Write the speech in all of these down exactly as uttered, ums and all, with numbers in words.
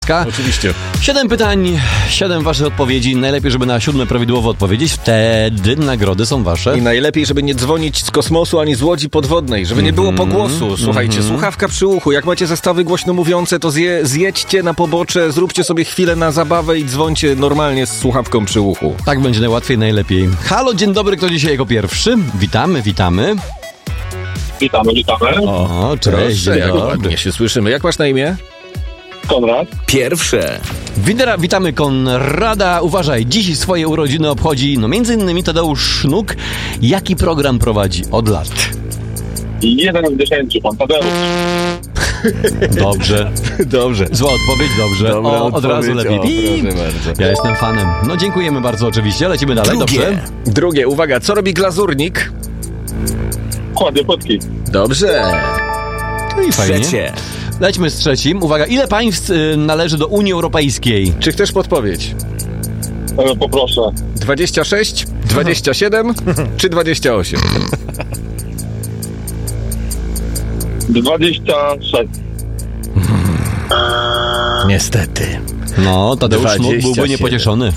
K. Oczywiście. Siedem pytań, siedem waszych odpowiedzi. Najlepiej, żeby na siódme prawidłowo odpowiedzieć. Wtedy nagrody są wasze. I najlepiej, żeby nie dzwonić z kosmosu ani z łodzi podwodnej, żeby nie było pogłosu. Słuchajcie, mm-hmm. słuchawka przy uchu. Jak macie zestawy głośno mówiące, to zje, zjedźcie na pobocze, zróbcie sobie chwilę na zabawę i dzwońcie normalnie z słuchawką przy uchu. Tak będzie najłatwiej, najlepiej. Halo, dzień dobry, kto dzisiaj jako pierwszy? Witamy, witamy. Witamy, witamy. O, cześć, Proszę, jak dobry. ładnie się słyszymy. Jak masz na imię? Konrad. Pierwsze. Witera, witamy Konrada. Uważaj, dziś swoje urodziny obchodzi, no między innymi Tadeusz Sznuk. Jaki program prowadzi od lat? Jeden z dziesięciu, pan Tadeusz. Dobrze. Dobrze. Zła odpowiedź, dobrze. Dobra o, od odpowiedź. razu lepiej. O, Pip. proszę bardzo. Ja jestem fanem. No dziękujemy bardzo oczywiście, lecimy dalej, Drugie. dobrze? Drugie, uwaga, co robi glazurnik? Kładzie płytki. Dobrze. No i fajnie. Trzecie. Lećmy z trzecim. Uwaga, ile państw y, należy do Unii Europejskiej? Czy chcesz podpowiedź? E, poproszę. dwadzieścia sześć, dwadzieścia siedem czy dwadzieścia osiem? dwadzieścia sześć. Niestety. No, Tadeusz Sznuk byłby dwadzieścia niepocieszony.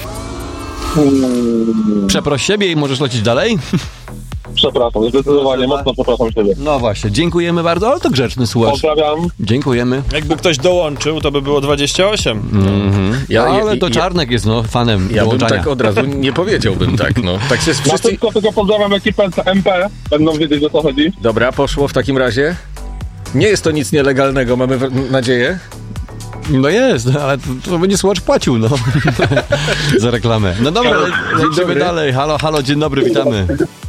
Hmm, Przeproś siebie i możesz lecieć dalej? przepraszam, zdecydowanie mocno przepraszam siebie. No właśnie, dziękujemy bardzo, ale to grzeczny słuchacz. Pozdrawiam. Dziękujemy. Jakby ktoś dołączył, to by było dwadzieścia osiem. Mhm. Ja- ale ja- to ja- Czarnek jest no fanem Ja bym dołączania. tak od razu nie powiedziałbym tak, no. Tak się Na wszyscy... szybko tylko pozdrawiam ekipę M P. Będą wiedzieć, o co chodzi. Dobra, poszło w takim razie. Nie jest to nic nielegalnego, mamy w- nadzieję. No jest, ale to, to będzie słuchacz płacił, no. Za reklamę. No dobra, le, lecimy dobry. dalej. Halo, halo, dzień dobry, witamy.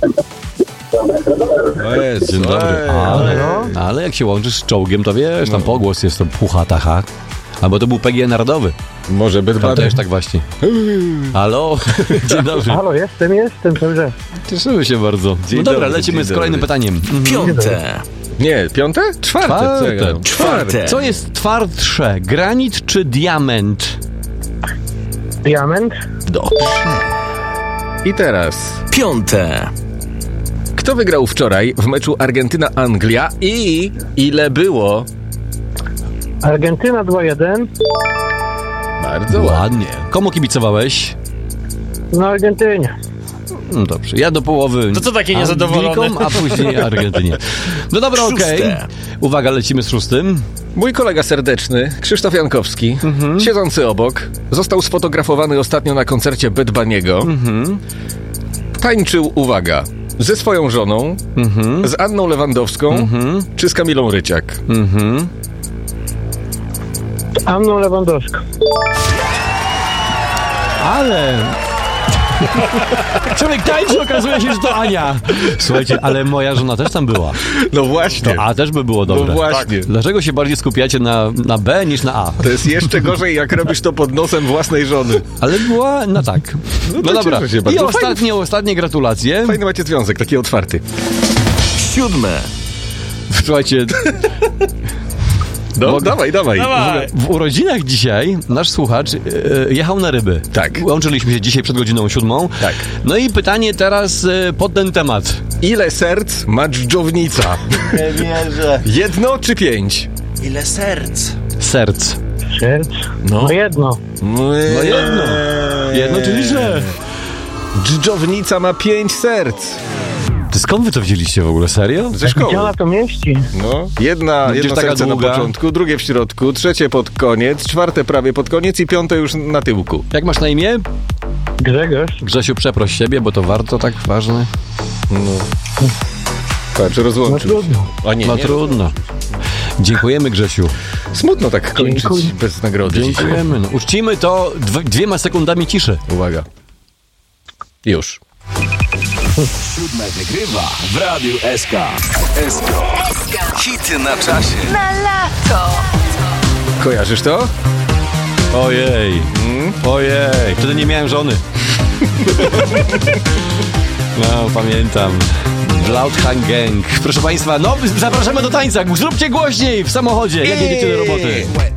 O Jezu, Dzień dobry. ej. Ale, ale jak się łączysz z czołgiem, to wiesz, tam pogłos jest to pucha, tacha. Albo to był P G Narodowy. Może by Tam dwa... też tak właśnie. Halo, dzień dobry. Halo, jestem, jestem, dobrze. Cieszymy się bardzo. Dzień No dobra, dobry, lecimy dzień z kolejnym dobry. pytaniem. Piąte. Nie, piąte? Czwarte. Co ja Czwarte. gadam? Czwarte. Co jest twardsze, granit czy diament? Diament? Dobrze. I teraz Piąte. kto wygrał wczoraj w meczu Argentyna-Anglia i ile było? Argentyna dwa jeden. Bardzo ładnie. Ładnie. Komu kibicowałeś? No Argentynie. No dobrze, ja do połowy. To co taki niezadowolony? Anglikom, a później Argentynie. No dobra, okej. Szóste. Uwaga, lecimy z szóstym. Mój kolega serdeczny, Krzysztof Jankowski, siedzący obok, został sfotografowany ostatnio na koncercie Bad Bunny'ego. Tańczył, uwaga, ze swoją żoną, z Anną Lewandowską czy z Kamilą Ryciak. Mhm. Anną Lewandowską. Ale... Człowiek tańczy, okazuje się, że to Ania. Słuchajcie, ale moja żona też tam była. No właśnie. To A też by było No dobre. właśnie. Dlaczego się bardziej skupiacie na, na B niż na A? To jest jeszcze gorzej, jak robisz to pod nosem własnej żony. Ale była, no tak. No, to dobra. cieszę się I bardzo. ostatnie, ostatnie gratulacje. Fajny macie związek, taki otwarty. Siódme. Słuchajcie, No, Mogę- dawaj, dawaj. Dawaj. w urodzinach dzisiaj nasz słuchacz e, jechał na ryby. Tak. Łączyliśmy się dzisiaj przed godziną siódmą. Tak. No i pytanie teraz e, pod ten temat. Ile serc ma dżdżownica? Nie wierzę. Jedno czy pięć? Ile serc? Serc. Serc? No. No jedno. No jedno. Jedno, czyli że... Dżdżownica ma pięć serc. Ty skąd wy to wzięliście w ogóle? Serio? Ze szkoły. Gdzie ona to mieści? No. Jedna, Będziesz jedno taka serce długa. na początku, drugie w środku, trzecie pod koniec, czwarte prawie pod koniec i piąte już na tyłku. Jak masz na imię? Grzegorz? Grzesiu, przeproś siebie, bo to warto tak ważne. No. Patrz, No rozłączył się. trudno. A nie, No nie. trudno. Dziękujemy, Grzesiu. Smutno tak kończyć Dziękuję. bez nagrody. Dziękujemy. No, uczcimy to dw- dwiema sekundami ciszy. Uwaga. Już. Siódme wygrywa w Radiu S K. S K. Hity na czasie. Na lato. Kojarzysz to? Ojej. Ojej. Wtedy nie miałem żony. No, pamiętam. Bloodhound Gang. Proszę Państwa, no zapraszamy do tańca. Zróbcie głośniej w samochodzie, jak jedziecie do roboty.